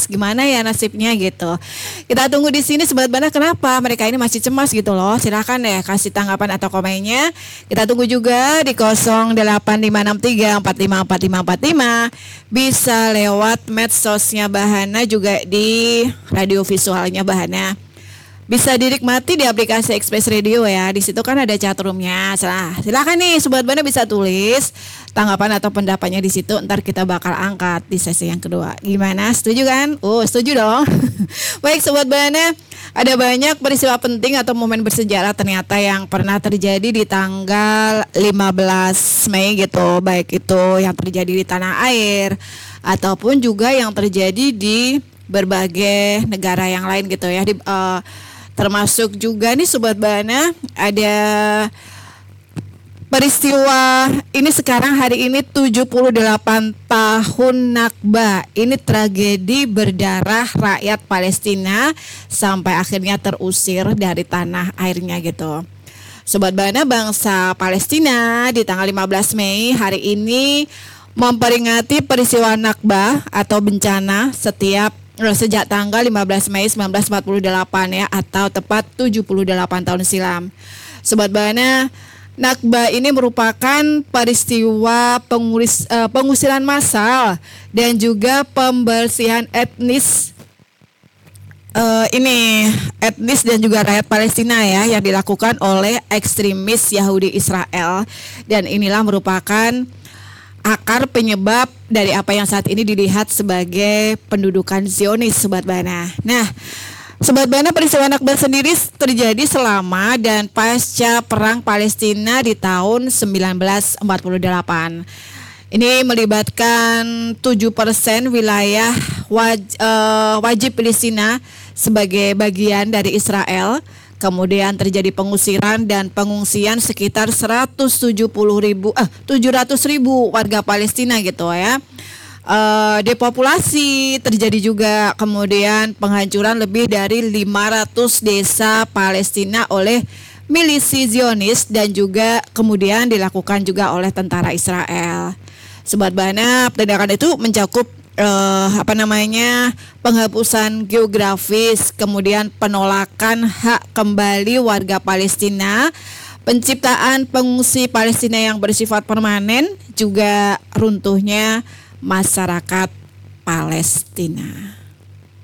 cemas, gimana ya nasibnya gitu. Kita tunggu di sini Sobat Bana, kenapa mereka ini masih cemas gitu loh. Silahkan deh kasih tanggapan atau komennya. Kita tunggu juga di 08563454545. Bisa lewat medsosnya Bahana, juga di radio visualnya Bahana. Bisa dinikmati di aplikasi Express Radio ya. Di situ kan ada chatroomnya. Silakan nih Sobat Bana bisa tulis tanggapan atau pendapatnya di situ. Ntar kita bakal angkat di sesi yang kedua. Gimana? Setuju kan? Oh, setuju dong. Baik Sobat Bana, ada banyak peristiwa penting atau momen bersejarah ternyata yang pernah terjadi di tanggal 15 Mei gitu. Baik itu yang terjadi di tanah air ataupun juga yang terjadi di berbagai negara yang lain gitu ya. Termasuk juga nih Sobat Bana, ada peristiwa ini sekarang hari ini 78 tahun Nakba. Ini tragedi berdarah rakyat Palestina sampai akhirnya terusir dari tanah airnya gitu. Sobat Bana, bangsa Palestina di tanggal 15 Mei hari ini memperingati peristiwa Nakba atau bencana sejak tanggal 15 Mei 1948 ya, atau tepat 78 tahun silam. Sobat Bana, Nakba ini merupakan peristiwa pengusiran massal dan juga pembersihan etnis dan juga rakyat Palestina ya, yang dilakukan oleh ekstremis Yahudi Israel, dan inilah merupakan akar penyebab dari apa yang saat ini dilihat sebagai pendudukan Zionis Sobat Bana. Nah, Sobat Bana, peristiwa Nakba sendiri terjadi selama dan pasca perang Palestina di tahun 1948. Ini melibatkan 7% wilayah wajib Palestina sebagai bagian dari Israel. Kemudian terjadi pengusiran dan pengungsian sekitar 700.000 warga Palestina gitu ya. Depopulasi terjadi juga, kemudian penghancuran lebih dari 500 desa Palestina oleh milisi Zionis dan juga kemudian dilakukan juga oleh tentara Israel. Sobat Bana, tindakan itu mencakup penghapusan geografis, kemudian penolakan hak kembali warga Palestina, penciptaan pengungsi Palestina yang bersifat permanen, juga runtuhnya masyarakat Palestina.